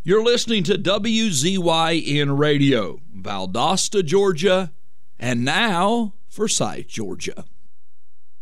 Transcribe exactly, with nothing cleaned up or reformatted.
You're listening to W Z Y N Radio, Valdosta, Georgia, and now Forsyth, Georgia.